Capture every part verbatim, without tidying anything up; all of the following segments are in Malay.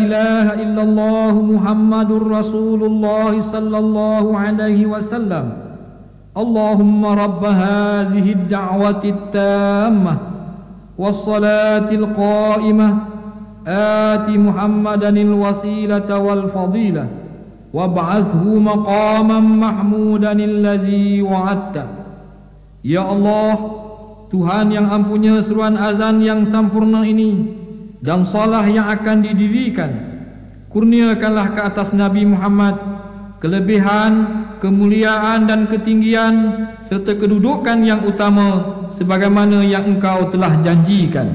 إله إلا الله محمد رسول الله صلى الله عليه وسلم اللهم رب هذه الدعوة التامة والصلاة القائمة آت محمدا الوسيلة والفضيلة وابعثه مقاما محمودا الذي وعدته. Ya Allah, Tuhan yang ampunya seruan azan yang sempurna ini dan salah yang akan didirikan, kurniakanlah ke atas Nabi Muhammad kelebihan, kemuliaan dan ketinggian serta kedudukan yang utama sebagaimana yang Engkau telah janjikan.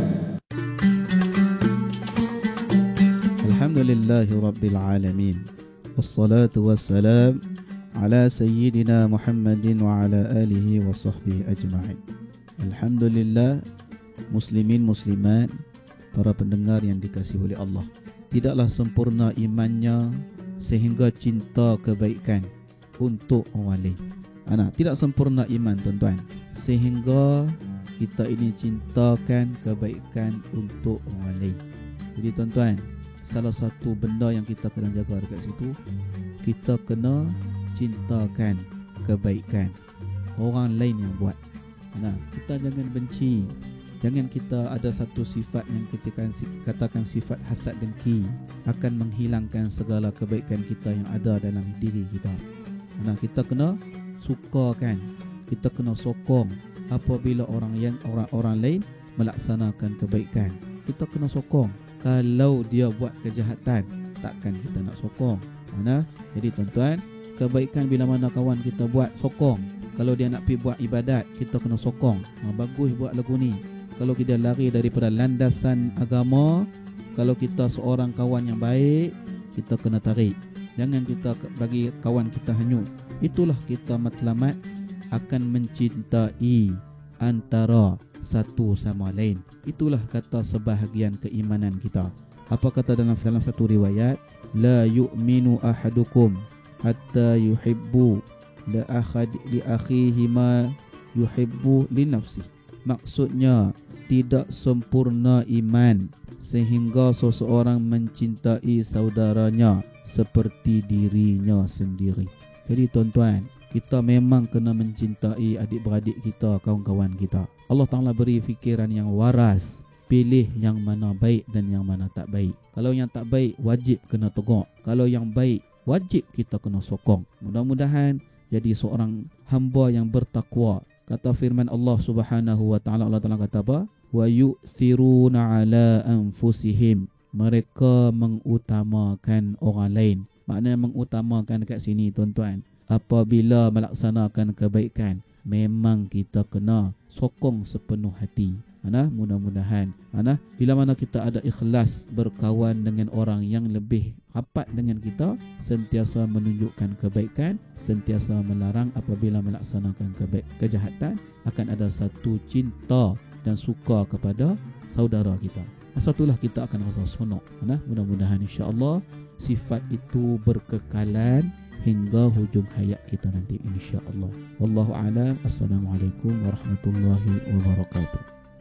Alhamdulillahi Rabbil Alamin. Wassalatu wassalam ala Sayyidina Muhammadin wa ala alihi wa sahbihi ajma'in. Alhamdulillah, muslimin muslimat, para pendengar yang dikasihi oleh Allah, tidaklah sempurna imannya sehingga cinta kebaikan untuk orang lain. Anak, tidak sempurna iman tuan-tuan sehingga kita ini cintakan kebaikan untuk orang lain. Jadi tuan-tuan, salah satu benda yang kita kena jaga dekat situ, kita kena cintakan kebaikan orang lain yang buat. Nah, kita jangan benci. Jangan kita ada satu sifat yang kita katakan sifat hasad dengki akan menghilangkan segala kebaikan kita yang ada dalam diri kita. Nah, kita kena sukakan, kita kena sokong apabila orang yang orang-orang lain melaksanakan kebaikan. Kita kena sokong. Kalau dia buat kejahatan, takkan kita nak sokong. Mana? Jadi tuan-tuan, kebaikan bila mana kawan kita buat, sokong. Kalau dia nak pergi buat ibadat, kita kena sokong. Ha, bagus buat lagu ni. Kalau kita lari daripada landasan agama, kalau kita seorang kawan yang baik, kita kena tarik. Jangan kita bagi kawan kita hanyut. Itulah kita matlamat akan mencintai antara satu sama lain. Itulah kata sebahagian keimanan kita. Apa kata dalam dalam satu riwayat, la yu'minu ahadukum hatta yuhibbu la akhad li akhihi ma yuhibbu li nafsi. Maksudnya, tidak sempurna iman sehingga seseorang mencintai saudaranya seperti dirinya sendiri. Jadi tuan-tuan, kita memang kena mencintai adik-beradik kita, kawan-kawan kita. Allah Ta'ala beri fikiran yang waras, pilih yang mana baik dan yang mana tak baik. Kalau yang tak baik, wajib kena tegur. Kalau yang baik, wajib kita kena sokong. Mudah-mudahan jadi seorang hamba yang bertakwa. Kata firman Allah Subhanahu wa Ta'ala, Allah Ta'ala kata apa? Wa yu'thiruna ala anfusihim. Mereka mengutamakan orang lain. Maknanya mengutamakan dekat sini tuan-tuan, apabila melaksanakan kebaikan, memang kita kena sokong sepenuh hati. Ana, mudah-mudahan ana bila mana kita ada ikhlas berkawan dengan orang yang lebih rapat dengan kita, sentiasa menunjukkan kebaikan, sentiasa melarang apabila melaksanakan kebaik kejahatan, akan ada satu cinta dan suka kepada saudara kita. Satulah kita akan rasa seronok. Ana, mudah-mudahan insya-Allah sifat itu berkekalan hingga hujung hayat kita nanti insya-Allah. Wallahu a'lam. Assalamualaikum warahmatullahi wabarakatuh.